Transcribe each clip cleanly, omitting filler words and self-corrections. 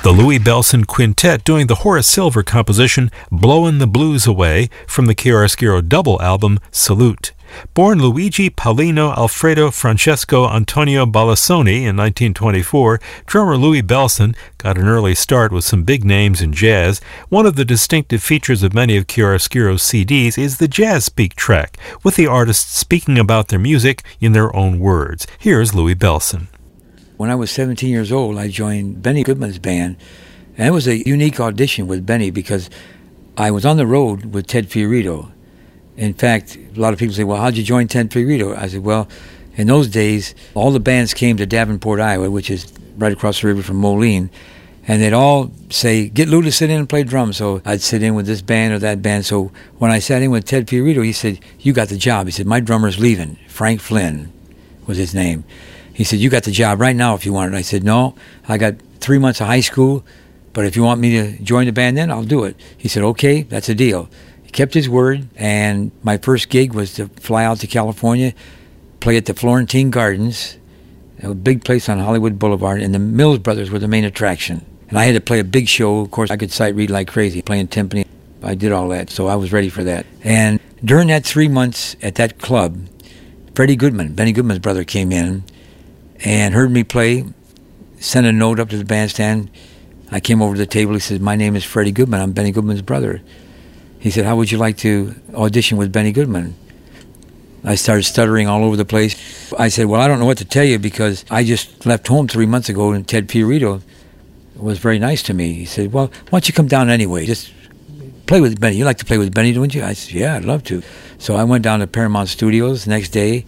The Louie Bellson Quintet doing the Horace Silver composition Blowin' the Blues Away from the Chiaroscuro double album Salute. Born Luigi Paolino Alfredo Francesco Antonio Balassoni in 1924, drummer Louie Bellson got an early start with some big names in jazz. One of the distinctive features of many of Chiaroscuro's CDs is the Jazz Speak track, with the artists speaking about their music in their own words. Here's Louie Bellson. When I was 17 years old, I joined Benny Goodman's band, and it was a unique audition with Benny because I was on the road with Ted Fiorito. In fact, a lot of people say, well, how'd you join Ted Fiorito? I said, well, in those days, all the bands came to Davenport, Iowa, which is right across the river from Moline, and they'd all say, get Lou to sit in and play drums. So I'd sit in with this band or that band. So when I sat in with Ted Fiorito, he said, you got the job. He said, my drummer's leaving. Frank Flynn was his name. He said, you got the job right now if you want it. I said, no, I got 3 months of high school, but if you want me to join the band then, I'll do it. He said, okay, that's a deal. He kept his word, and my first gig was to fly out to California, play at the Florentine Gardens, a big place on Hollywood Boulevard, and the Mills Brothers were the main attraction. And I had to play a big show. Of course, I could sight read like crazy, playing timpani. I did all that, so I was ready for that. And during that 3 months at that club, Freddie Goodman, Benny Goodman's brother, came in and heard me play, sent a note up to the bandstand. I came over to the table. He said, my name is Freddie Goodman. I'm Benny Goodman's brother. He said, how would you like to audition with Benny Goodman? I started stuttering all over the place. I said, well, I don't know what to tell you because I just left home 3 months ago, and Ted Fiorito was very nice to me. He said, well, why don't you come down anyway? Just play with Benny. You like to play with Benny, don't you? I said, yeah, I'd love to. So I went down to Paramount Studios the next day,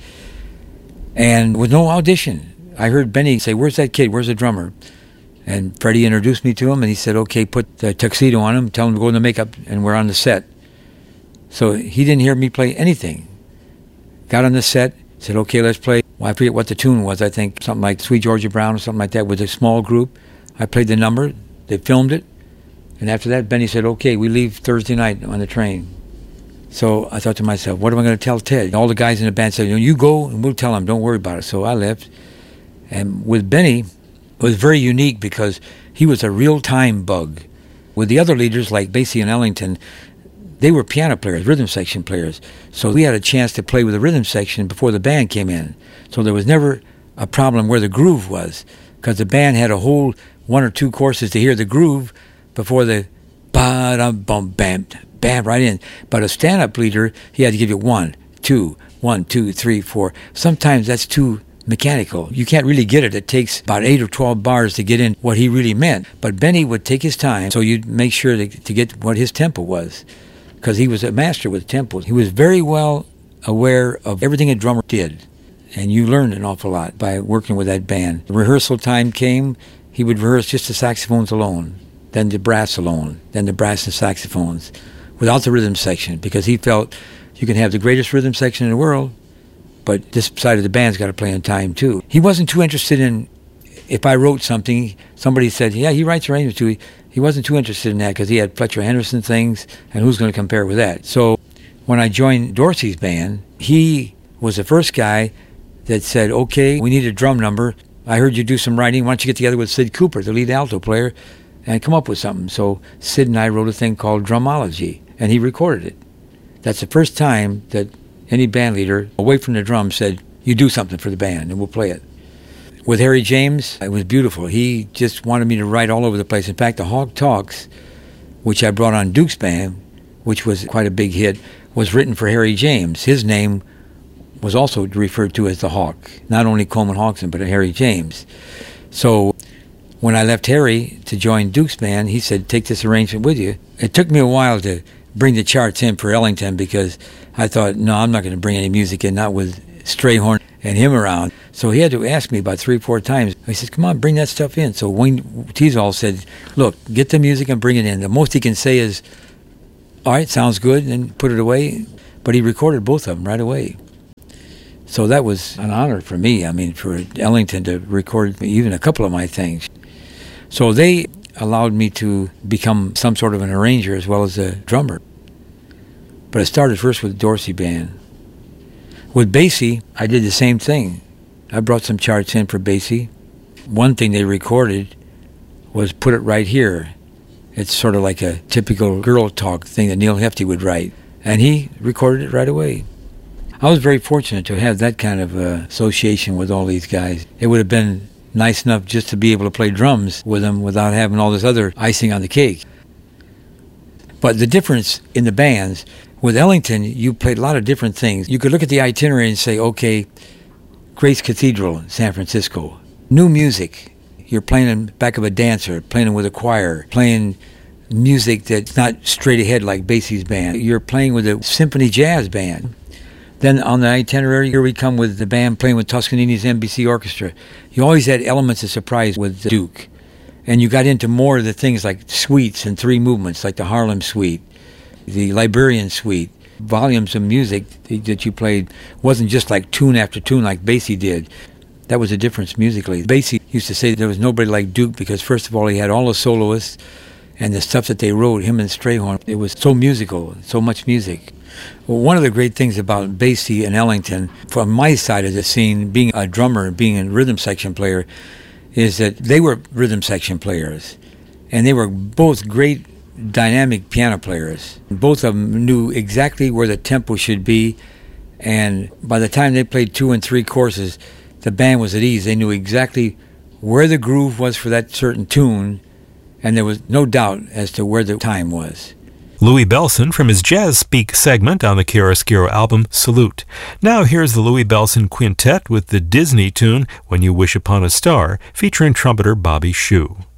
and with no audition, I heard Benny say, where's that kid? Where's the drummer? And Freddie introduced me to him, and he said, okay, put the tuxedo on him, tell him to go in the makeup, and we're on the set. So he didn't hear me play anything. Got on the set, said, okay, let's play. Well, I forget what the tune was. I think something like Sweet Georgia Brown or something like that with a small group. I played the number. They filmed it. And after that, Benny said, okay, we leave Thursday night on the train. So I thought to myself, what am I going to tell Ted? All the guys in the band said, you go and we'll tell him. Don't worry about it. So I left. And with Benny, it was very unique because he was a real-time bug. With the other leaders like Basie and Ellington, they were piano players, rhythm section players. So we had a chance to play with the rhythm section before the band came in. So there was never a problem where the groove was because the band had a whole 1 or 2 courses to hear the groove before the ba-dum-bum-bam, bam, right in. But a stand-up leader, he had to give you 1, 2, 1, 2, 3, 4. Sometimes that's too mechanical. You can't really get it. It takes about 8 or 12 bars to get in what he really meant. But Benny would take his time, so you'd make sure to get what his tempo was, because he was a master with tempo. He was very well aware of everything a drummer did, and you learned an awful lot by working with that band. The rehearsal time came, he would rehearse just the saxophones alone, then the brass alone, then the brass and saxophones, without the rhythm section, because he felt you can have the greatest rhythm section in the world, but this side of the band's got to play on time too. He wasn't too interested in, if I wrote something, somebody said, yeah, he writes arrangements too. He wasn't too interested in that because he had Fletcher Henderson things, and who's going to compare with that? So when I joined Dorsey's band, he was the first guy that said, okay, we need a drum number. I heard you do some writing. Why don't you get together with Sid Cooper, the lead alto player, and come up with something? So Sid and I wrote a thing called Drumology, and he recorded it. That's the first time that any band leader away from the drums said, you do something for the band and we'll play it. With Harry James, it was beautiful. He just wanted me to write all over the place. In fact, the Hawk Talks, which I brought on Duke's band, which was quite a big hit, was written for Harry James. His name was also referred to as the Hawk, not only Coleman Hawkson, but Harry James. So when I left Harry to join Duke's band, he said, take this arrangement with you. It took me a while to bring the charts in for Ellington because I thought, no, I'm not going to bring any music in, not with Strayhorn and him around. So he had to ask me about 3 or 4 times. I said, come on, bring that stuff in. So Wayne Teasdall said, look, get the music and bring it in. The most he can say is, all right, sounds good, and then put it away. But he recorded both of them right away. So that was an honor for me, for Ellington to record even a couple of my things. So they allowed me to become some sort of an arranger as well as a drummer. But I started first with the Dorsey band. With Basie, I did the same thing. I brought some charts in for Basie. One thing they recorded was Put It Right Here. It's sort of like a typical girl talk thing that Neil Hefti would write. And he recorded it right away. I was very fortunate to have that kind of association with all these guys. It would have been nice enough just to be able to play drums with them without having all this other icing on the cake. But the difference in the bands, with Ellington, you played a lot of different things. You could look at the itinerary and say, okay, Grace Cathedral in San Francisco, new music. You're playing in the back of a dancer, playing with a choir, playing music that's not straight ahead like Basie's band. You're playing with a symphony jazz band. Then on the itinerary, here we come with the band playing with Toscanini's NBC Orchestra. You always had elements of surprise with the Duke. And you got into more of the things like suites and three movements, like the Harlem Suite, the Liberian Suite. Volumes of music that you played wasn't just like tune after tune like Basie did. That was the difference musically. Basie used to say there was nobody like Duke because, first of all, he had all the soloists and the stuff that they wrote, him and Strayhorn. It was so musical, so much music. Well, one of the great things about Basie and Ellington, from my side of the scene, being a drummer, being a rhythm section player, is that they were rhythm section players. And they were both great dynamic piano players. Both of them knew exactly where the tempo should be. And by the time they played 2 and 3 courses, the band was at ease. They knew exactly where the groove was for that certain tune, and there was no doubt as to where the time was. Louie Bellson from his Jazz Speak segment on the Chiaroscuro album, Salute. Now here's the Louie Bellson Quintet with the Disney tune, When You Wish Upon a Star, featuring trumpeter Bobby Shew.